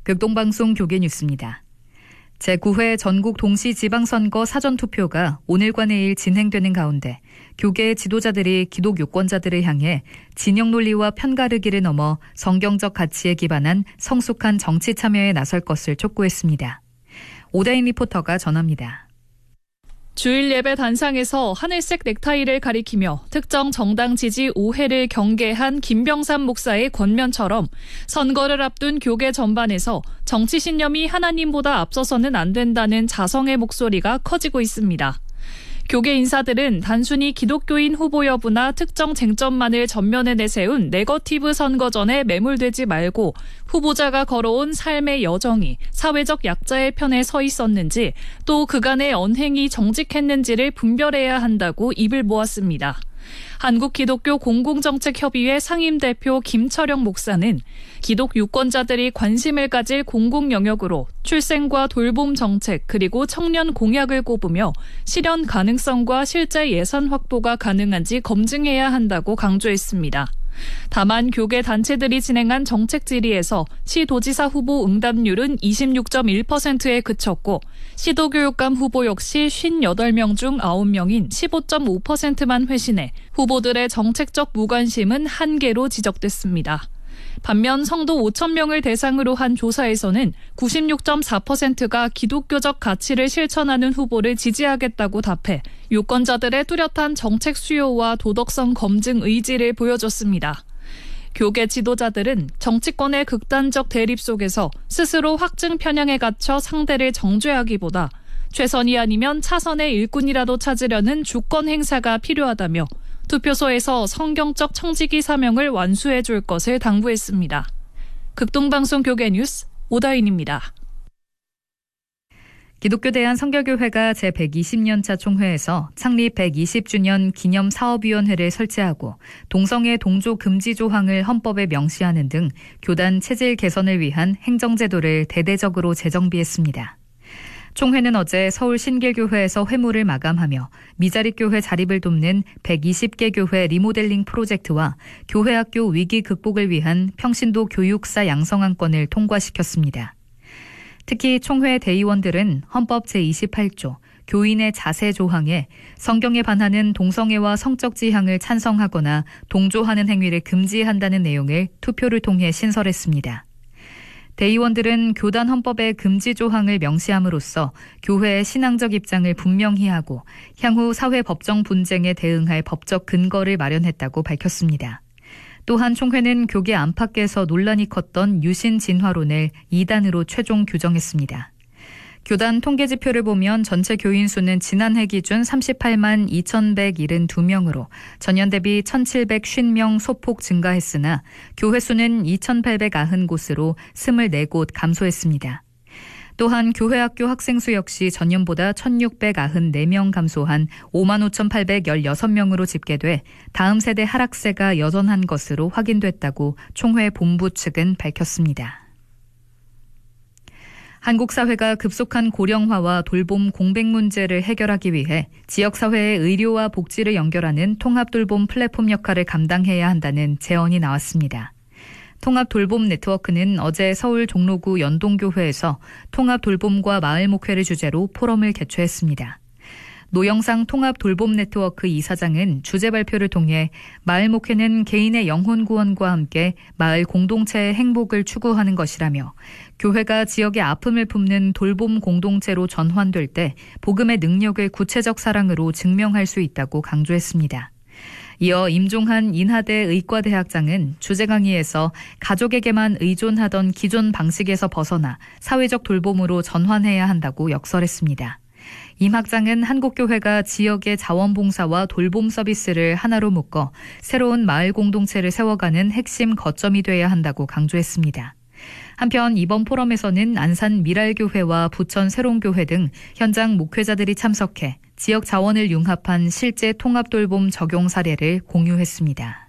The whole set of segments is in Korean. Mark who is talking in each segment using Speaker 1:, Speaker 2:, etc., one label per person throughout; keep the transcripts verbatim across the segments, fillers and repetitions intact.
Speaker 1: 극동방송 교계 뉴스입니다. 제구 회 전국 동시지방선거 사전투표가 오늘과 내일 진행되는 가운데 교계 지도자들이 기독 유권자들을 향해 진영 논리와 편가르기를 넘어 성경적 가치에 기반한 성숙한 정치 참여에 나설 것을 촉구했습니다. 오다인 리포터가 전합니다.
Speaker 2: 주일 예배 단상에서 하늘색 넥타이를 가리키며 특정 정당 지지 오해를 경계한 김병삼 목사의 권면처럼 선거를 앞둔 교계 전반에서 정치 신념이 하나님보다 앞서서는 안 된다는 자성의 목소리가 커지고 있습니다. 교계 인사들은 단순히 기독교인 후보 여부나 특정 쟁점만을 전면에 내세운 네거티브 선거전에 매몰되지 말고 후보자가 걸어온 삶의 여정이 사회적 약자의 편에 서 있었는지 또 그간의 언행이 정직했는지를 분별해야 한다고 입을 모았습니다. 한국기독교 공공정책협의회 상임대표 김철영 목사는 기독 유권자들이 관심을 가질 공공 영역으로 출생과 돌봄 정책 그리고 청년 공약을 꼽으며 실현 가능성과 실제 예산 확보가 가능한지 검증해야 한다고 강조했습니다. 다만 교계 단체들이 진행한 정책 질의에서 시도지사 후보 응답률은 이십육 점 일 퍼센트에 그쳤고 시도교육감 후보 역시 오십팔 명 중 아홉 명인 십오 점 오 퍼센트만 회신해 후보들의 정책적 무관심은 한계로 지적됐습니다. 반면 성도 오천 명을 대상으로 한 조사에서는 구십육 점 사 퍼센트가 기독교적 가치를 실천하는 후보를 지지하겠다고 답해 유권자들의 뚜렷한 정책 수요와 도덕성 검증 의지를 보여줬습니다. 교계 지도자들은 정치권의 극단적 대립 속에서 스스로 확증 편향에 갇혀 상대를 정죄하기보다 최선이 아니면 차선의 일꾼이라도 찾으려는 주권 행사가 필요하다며 투표소에서 성경적 청지기 사명을 완수해 줄 것을 당부했습니다. 극동방송 교계 뉴스 오다인입니다.
Speaker 1: 기독교 대한선교교회가 제백이십 년차 총회에서 창립 백이십 주년 기념 사업위원회를 설치하고 동성애 동조 금지 조항을 헌법에 명시하는 등 교단 체질 개선을 위한 행정제도를 대대적으로 재정비했습니다. 총회는 어제 서울 신길교회에서 회무를 마감하며 미자립교회 자립을 돕는 백이십 개 교회 리모델링 프로젝트와 교회학교 위기 극복을 위한 평신도 교육사 양성안건을 통과시켰습니다. 특히 총회 대의원들은 헌법 제이십팔 조 교인의 자세 조항에 성경에 반하는 동성애와 성적 지향을 찬성하거나 동조하는 행위를 금지한다는 내용을 투표를 통해 신설했습니다. 대의원들은 교단 헌법의 금지 조항을 명시함으로써 교회의 신앙적 입장을 분명히 하고 향후 사회 법정 분쟁에 대응할 법적 근거를 마련했다고 밝혔습니다. 또한 총회는 교계 안팎에서 논란이 컸던 유신 진화론을 이단으로 최종 규정했습니다. 교단 통계지표를 보면 전체 교인 수는 지난해 기준 삼십팔만 이천백칠십이 명으로 전년 대비 천칠백오십 명 소폭 증가했으나 교회 수는 이천팔백구십 곳으로 이십사 곳 감소했습니다. 또한 교회학교 학생 수 역시 전년보다 천육백구십사 명 감소한 오만 오천팔백십육 명으로 집계돼 다음 세대 하락세가 여전한 것으로 확인됐다고 총회 본부 측은 밝혔습니다. 한국 사회가 급속한 고령화와 돌봄 공백 문제를 해결하기 위해 지역사회의 의료와 복지를 연결하는 통합돌봄 플랫폼 역할을 감당해야 한다는 제언이 나왔습니다. 통합돌봄 네트워크는 어제 서울 종로구 연동교회에서 통합돌봄과 마을목회를 주제로 포럼을 개최했습니다. 노영상 통합돌봄 네트워크 이사장은 주제 발표를 통해 마을목회는 개인의 영혼 구원과 함께 마을 공동체의 행복을 추구하는 것이라며 교회가 지역의 아픔을 품는 돌봄 공동체로 전환될 때 복음의 능력을 구체적 사랑으로 증명할 수 있다고 강조했습니다. 이어 임종한 인하대 의과대학장은 주제 강의에서 가족에게만 의존하던 기존 방식에서 벗어나 사회적 돌봄으로 전환해야 한다고 역설했습니다. 임 학장은 한국교회가 지역의 자원봉사와 돌봄 서비스를 하나로 묶어 새로운 마을 공동체를 세워가는 핵심 거점이 돼야 한다고 강조했습니다. 한편 이번 포럼에서는 안산 미랄교회와 부천 새롱교회 등 현장 목회자들이 참석해 지역 자원을 융합한 실제 통합돌봄 적용 사례를 공유했습니다.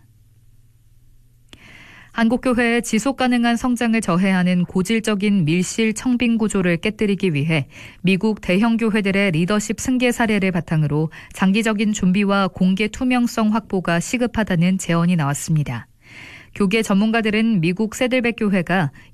Speaker 1: 한국교회의 지속가능한 성장을 저해하는 고질적인 밀실 청빈 구조를 깨뜨리기 위해 미국 대형 교회들의 리더십 승계 사례를 바탕으로 장기적인 준비와 공개 투명성 확보가 시급하다는 제언이 나왔습니다. 교계 전문가들은 미국 세들백 교회가